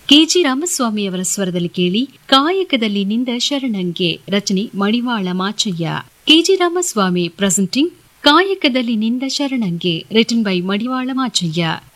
KG ರಾಮಸ್ವಾಮಿಯವರ ಸ್ವರದಲ್ಲಿ ಕೇಳಿ ಕಾಯಕದಲ್ಲಿ ನಿಂದ ಶರಣಂಗೆ. ರಚನೆ ಮಡಿವಾಳ ಮಾಚಯ್ಯ. ಕೆಜಿ ರಾಮಸ್ವಾಮಿ ಪ್ರೆಸೆಂಟಿಂಗ್ ಕಾಯಕದಲ್ಲಿ ನಿಂದ ಶರಣಂಗೆ, ರಿಟನ್ ಬೈ ಮಡಿವಾಳ ಮಾಚಯ್ಯ.